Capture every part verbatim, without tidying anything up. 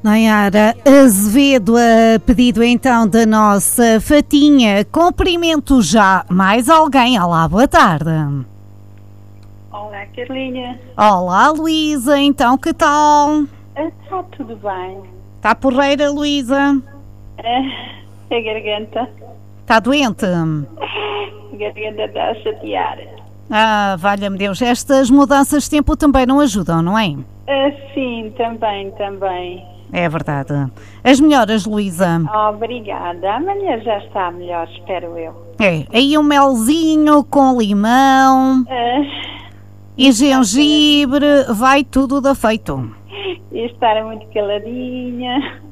Nayara Azevedo, a pedido então da nossa Fatinha. Cumprimento já mais alguém. Olá, boa tarde. Olá, Carlinha. Olá, Luísa. Então, que tal? Está tudo bem. Está porreira, Luísa? É, a garganta. Está doente? A garganta está a chatear. Ah, valha-me Deus. Estas mudanças de tempo também não ajudam, não é? Ah, sim, também, também. É verdade. As melhoras, Luísa? Obrigada. Amanhã já está melhor, espero eu. É, aí um melzinho com limão Ah, e gengibre, vai tudo da feito. e estar muito caladinha.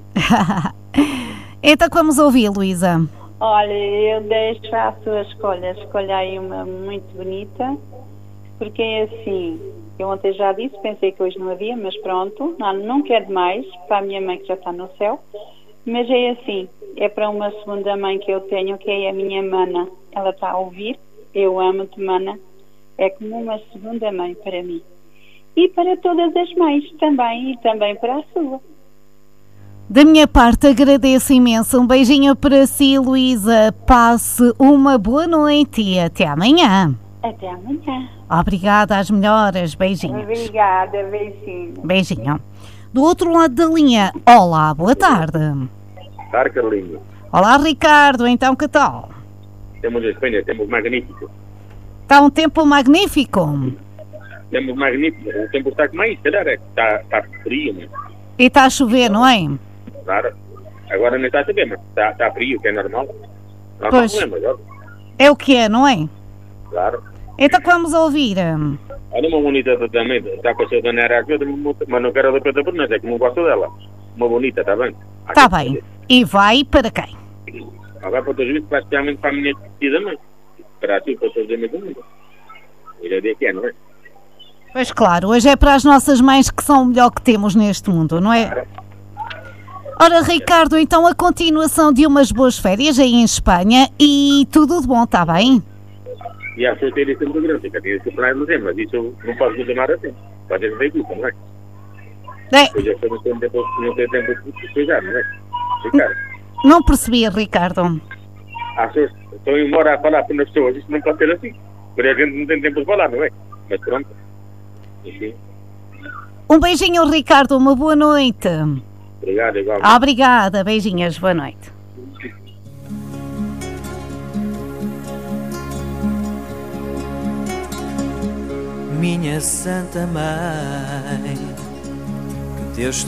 Então, vamos ouvir, Luísa. Olha, eu deixo à sua escolha. Escolha aí uma muito bonita, porque é assim... Eu ontem já disse, pensei que hoje não havia, mas pronto, não, não quero mais, para a minha mãe que já está no céu, mas é assim, é para uma segunda mãe que eu tenho, que é a minha mana. Ela está a ouvir, eu amo-te, mana, é como uma segunda mãe para mim. E para todas as mães também, e também para a sua. Da minha parte, agradeço imenso. Um beijinho para si, Luísa. Passe uma boa noite e até amanhã. Até amanhã. Obrigada, às melhoras. Beijinhos. Obrigada, beijinho. Beijinho. Do outro lado da linha, olá, boa tarde. Boa tarde, Carlinhos. Olá, Ricardo. Então, que tal? Temos a Espanha, temos magnífico. Está um tempo magnífico. Temos magnífico. O tempo está como aí, se calhar, é que está, está frio, né? E está a chover, não é? Claro. Agora não está a chover, mas está, está frio, que é normal. Não há Pois. problema, agora. É o que é, não é? Claro. Então, que vamos ouvir? Olha uma bonita também, está com a sua dona Heráclida, mas não quero dar coisa por nós, é que não gosto dela. Uma bonita, está bem? Está bem. E vai para quem? Agora para todos os vídeos, especialmente para a minha querida mãe. Para ti, para todos os meus amigos. E já disse que é, não é? Pois claro, hoje é para as nossas mães que são o melhor que temos neste mundo, não é? Claro. Ora, Ricardo, então a continuação de umas boas férias aí em Espanha e tudo de bom, está bem? E a solteira isso é muito grande, fica tem que falar no tema, mas isso não pode continuar assim. Pode ser isso, não é? É, Pois já não tem tempo, não tem tempo de cuidar, não é? Ricardo, não percebi, Ricardo. as pessoas estão embora a falar para as pessoas, isso não pode ser assim. Porque a gente não tem tempo de falar, não é? Mas pronto. Enfim. Um beijinho, Ricardo, uma boa noite. Obrigado, igual. Obrigada, beijinhos, boa noite. Minha Santa Mãe, que Deus